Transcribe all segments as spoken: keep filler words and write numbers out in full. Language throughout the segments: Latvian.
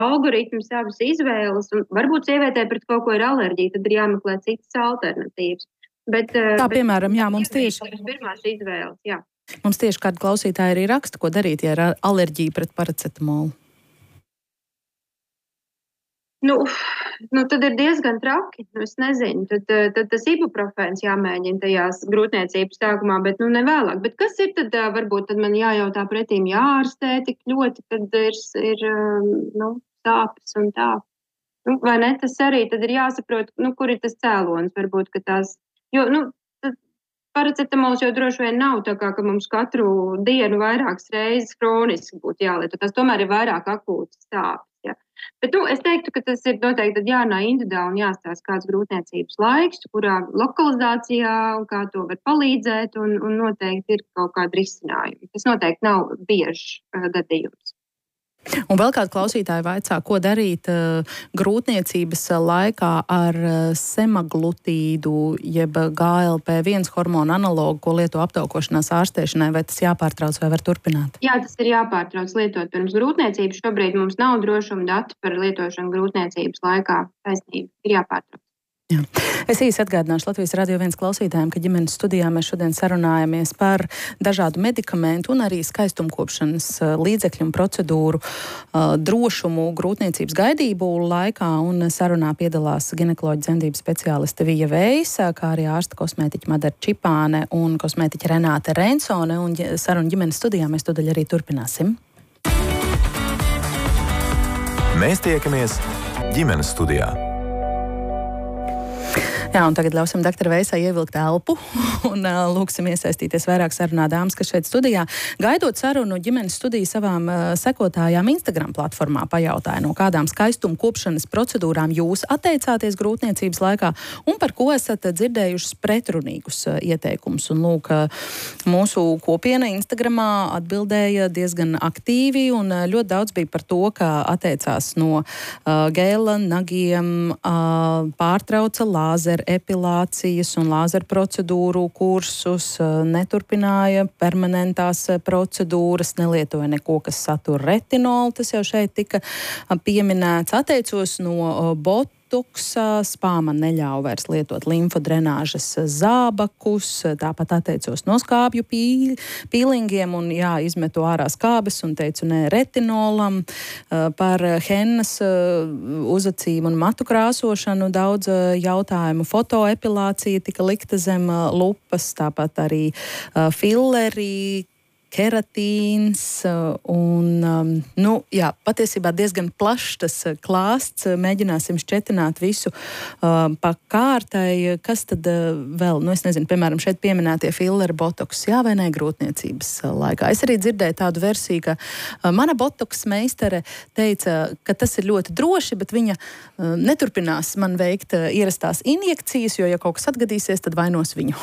algoritmi, savas izvēles, un varbūt sievietē pret kaut ko ir alerģija, tad ir jāmeklē citas alternatīvas. Bet, Tā, bet, piemēram, jā, mums tieši pirmās izvēles, jā. Mums tieši kāda klausītāja arī raksta, ko darīt, ja ir alerģija pret paracetamolu. Nu, nu, tad ir diezgan traki. Nu, es nezinu, tad, tad tas ibuprofēns jāmēģina tajās grūtniecības sākumā, bet nu ne vēlāk. Bet kas ir tad, varbūt tad man jājautā pretīm jāārstē tik ļoti, kad ir, ir nu, sāpes un tā. Nu, vai ne, tas arī tad ir jāsaprot, nu, kur ir tas cēlonis, varbūt, ka tās, jo, nu, paracetamols jau droši vien nav tā kā, ka mums katru dienu vairākas reizes kroniski būtu jālieto. Tas tomēr ir vairāk akūtas sāpes. Ja. Bet, nu, es teiktu, ka tas ir noteikti jārunā individuāli un jāstāsta kāds grūtniecības laiks, kurā lokalizācijā un kā to var palīdzēt, un, un noteikti ir kaut kāda risinājuma. Tas noteikti nav biežs uh, gadījums. Un vēl kāda klausītāja vaicā, ko darīt uh, grūtniecības laikā ar uh, semaglutīdu, jeb G L P viens hormonu analogu, ko lieto aptaukošanās ārstēšanai, vai tas jāpārtrauc vai var turpināt? Jā, tas ir jāpārtrauc lietot pirms grūtniecības. Šobrīd mums nav drošuma datu par lietošanu grūtniecības laikā. Taisnība ir jāpārtrauc. Jā. Es īsi atgādināšu Latvijas Radio viens klausītājiem, ka ģimenes studijā mēs šodien sarunājamies par dažādu medikamentu un arī skaistumkopšanas līdzekļu un procedūru uh, drošumu grūtniecības gaidību laikā, un sarunā piedalās ginekoloģa dzemdību speciāliste Vija Veisa, kā arī ārsta kosmētiķa Madara Čipāne un kosmētiķa Renāte Rensone, un sarunu ģimenes studijā mēs tūdaļ arī turpināsim. Mēs tiekamies ģimenes studijā. Jā, un tagad ļausim doktora Veisai ievilkt elpu un uh, lūksim iesaistīties vairāk sarunā dāmas, kas šeit studijā. Gaidot sarunu, ģimenes studija savām uh, sekotājām Instagram platformā pajautāja, no kādām skaistuma kopšanas procedūrām jūs atteicāties grūtniecības laikā un par ko esat dzirdējušas pretrunīgus uh, ieteikumus. Un lūk, uh, mūsu kopiena Instagramā atbildēja diezgan aktīvi, un uh, ļoti daudz bija par to, ka atteicās no uh, gēla, nagiem, uh, pārtrauca lāzeru epilācijas un lāzeru procedūru kursus, neturpināja permanentās procedūras, nelietoja neko, kas satur retinolu, tas jau šeit tika pieminēts. Atteicos no botu. Spā man neļauj vairs lietot limfodrenāžas zābakus, tāpat atteicos no skābju pī, pīlingiem un jā, izmetu ārā skābes un teicu nē retinolam. Par hennas uzacīm un matu krāsošanu daudz jautājumu. Fotoepilācija tika likta zem lupas, tāpat arī filleri, keratīns un, um, nu, jā, patiesībā diezgan plašs tas klāsts. Mēģināsim šķetināt visu uh, pa kārtai. Kas tad uh, vēl, nu, es nezinu, piemēram, šeit pieminētie filleri, botoks, jā vai nē grūtniecības uh, laikā. Es arī dzirdēju tādu versiju, ka uh, mana botoks meistere teica, ka tas ir ļoti droši, bet viņa uh, neturpinās man veikt uh, ierastās injekcijas, jo, ja kaut kas atgadīsies, tad vainos viņu.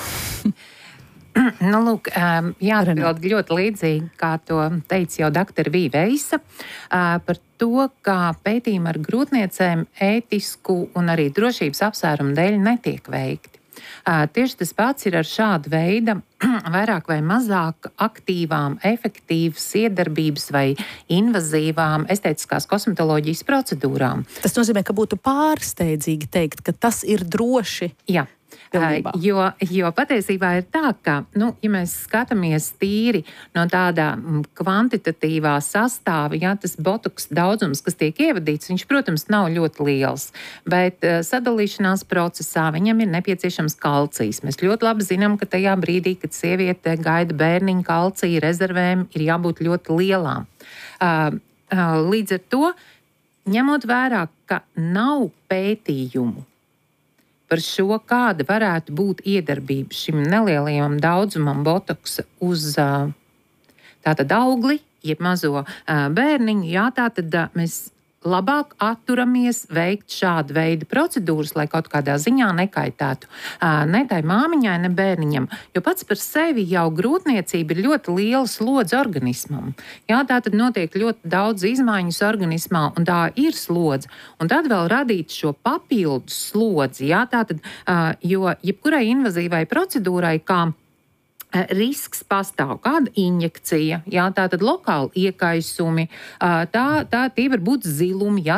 Nu, lūk, jāatbild ļoti līdzīgi, kā to teica jau doktora Vija Veisa, par to, kā pētījumi ar grūtniecēm ētisku un arī drošības apsvērumu dēļ netiek veikti. Tieši tas pats ir ar šādu veidu vairāk vai mazāk aktīvām, efektīvas iedarbības vai invazīvām estētiskās kosmetoloģijas procedūrām. Tas nozīmē, ka būtu pārsteidzīgi teikt, ka tas ir droši. Jā. Pilnībā. Jo, jo patiesībā ir tā, ka, nu, ja mēs skatāmies tīri no tādā kvantitatīvā sastāva, ja tas botoks daudzums, kas tiek ievadīts, viņš, protams, nav ļoti liels, bet uh, sadalīšanās procesā viņam ir nepieciešams kalcijs. Mēs ļoti labi zinām, ka tajā brīdī, kad sieviete gaida bērniņu, kalcija rezervēm ir jābūt ļoti lielām. Uh, uh, līdz ar to, ņemot vērā, ka nav pētījumu par šo, kāda varētu būt iedarbība šim nelielajam daudzumam botoksa uz tātad augli, jeb mazo bērniņu, jā, tātad mēs labāk atturamies veikt šādu veidu procedūras, lai kaut kādā ziņā nekaitētu ne tai māmiņai, ne bērniņam. Jo pats par sevi jau grūtniecība ir ļoti liela slodze organismam. Jā, tā tad notiek ļoti daudz izmaiņas organismā, un tā ir slodze. Un tad vēl radīt šo papildus slodzi, jā, tā tad, jo jebkurai invazīvai procedūrai, kā risks pastāv, kāda injekcija, jā, tā tad lokāli iekaisumi, tā, tā tie var būt zilumi, jā,